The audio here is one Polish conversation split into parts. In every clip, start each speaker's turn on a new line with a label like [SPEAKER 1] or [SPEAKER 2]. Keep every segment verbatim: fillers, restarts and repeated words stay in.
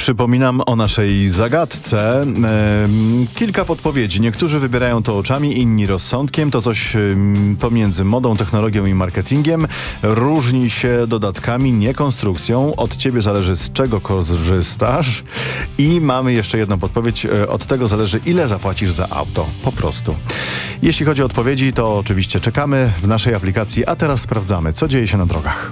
[SPEAKER 1] Przypominam o naszej zagadce. Ehm, kilka podpowiedzi. Niektórzy wybierają to oczami, inni rozsądkiem. To coś ym, pomiędzy modą, technologią i marketingiem. Różni się dodatkami, nie konstrukcją. Od ciebie zależy, z czego korzystasz. I mamy jeszcze jedną podpowiedź. E, Od tego zależy, ile zapłacisz za auto. Po prostu. Jeśli chodzi o odpowiedzi, to oczywiście czekamy w naszej aplikacji, a teraz sprawdzamy, co dzieje się na drogach.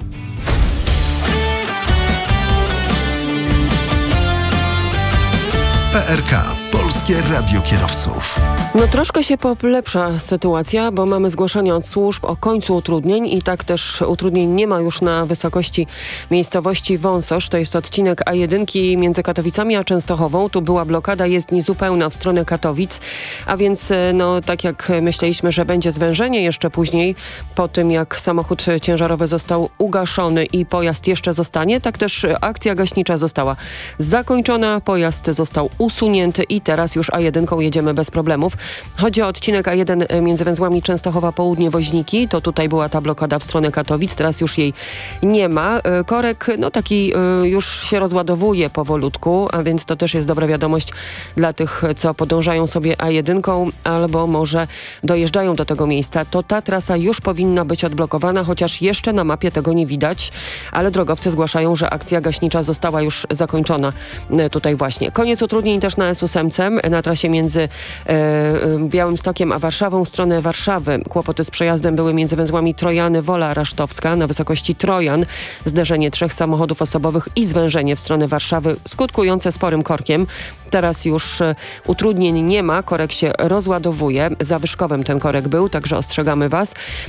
[SPEAKER 2] P R K. Polskie Radio Kierowców.
[SPEAKER 3] No troszkę się polepsza sytuacja, bo mamy zgłoszenia od służb o końcu utrudnień i tak też utrudnień nie ma już na wysokości miejscowości Wąsosz. To jest odcinek A jeden między Katowicami a Częstochową. Tu była blokada jezdni zupełna w stronę Katowic, a więc no tak jak myśleliśmy, że będzie zwężenie jeszcze później po tym jak samochód ciężarowy został ugaszony i pojazd jeszcze zostanie, tak też akcja gaśnicza została zakończona, pojazd został usunięty i teraz już A jeden jedziemy bez problemów. Chodzi o odcinek A jeden między węzłami Częstochowa Południe Woźniki. To tutaj była ta blokada w stronę Katowic. Teraz już jej nie ma. Korek no taki już się rozładowuje powolutku, a więc to też jest dobra wiadomość dla tych, co podążają sobie A jeden albo może dojeżdżają do tego miejsca. To ta trasa już powinna być odblokowana, chociaż jeszcze na mapie tego nie widać, ale drogowcy zgłaszają, że akcja gaśnicza została już zakończona tutaj właśnie. Koniec utrudnień też na S ósem na trasie między e, Białymstokiem a Warszawą w stronę Warszawy. Kłopoty z przejazdem były między węzłami Trojany, Wola Rasztowska na wysokości Trojan. Zderzenie trzech samochodów osobowych i zwężenie w stronę Warszawy skutkujące sporym korkiem. Teraz już e, utrudnień nie ma, korek się rozładowuje. Za Wyszkowem ten korek był, także ostrzegamy Was.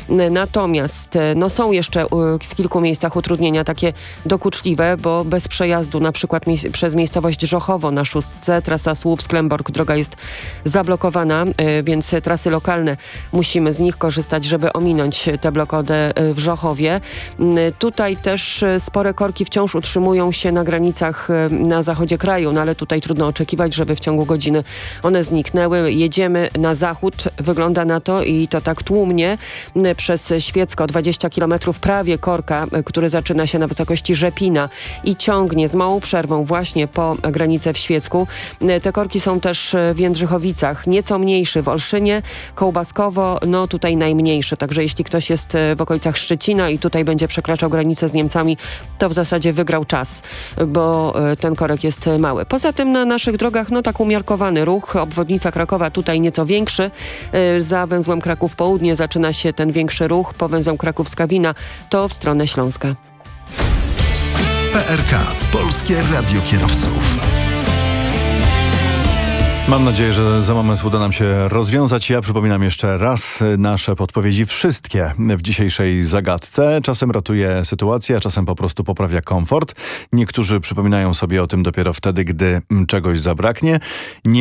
[SPEAKER 3] Natomiast e, no są jeszcze e, w kilku miejscach utrudnienia takie dokuczliwe, bo bez przejazdu na przykład mi- przez miejscowość Żochowo na szóstce, trasa Słupsk-Klembork, droga jest zablokowana, więc trasy lokalne musimy z nich korzystać, żeby ominąć tę blokadę w Żochowie. Tutaj też spore korki wciąż utrzymują się na granicach na zachodzie kraju, no ale tutaj trudno oczekiwać, żeby w ciągu godziny one zniknęły. Jedziemy na zachód, wygląda na to i to tak tłumnie przez Świecko, dwadzieścia kilometrów prawie korka, który zaczyna się na wysokości Rzepina i ciągnie z małą przerwą właśnie po granicę w Świecku. Te korki są też w Jędrzychowicach, nieco mniejszy w Olszynie, Kołbaskowo, no tutaj najmniejszy. Także jeśli ktoś jest w okolicach Szczecina i tutaj będzie przekraczał granicę z Niemcami, to w zasadzie wygrał czas, bo ten korek jest mały. Poza tym na naszych drogach, no tak umiarkowany ruch. Obwodnica Krakowa tutaj nieco większy. Za węzłem Kraków Południe zaczyna się ten większy ruch. Po węzeł Kraków-Skawina to w stronę Śląska.
[SPEAKER 2] P R K. Polskie Radio Kierowców.
[SPEAKER 1] Mam nadzieję, że za moment uda nam się rozwiązać. Ja przypominam jeszcze raz nasze podpowiedzi, wszystkie w dzisiejszej zagadce. Czasem ratuje sytuację, a czasem po prostu poprawia komfort. Niektórzy przypominają sobie o tym dopiero wtedy, gdy czegoś zabraknie. Nie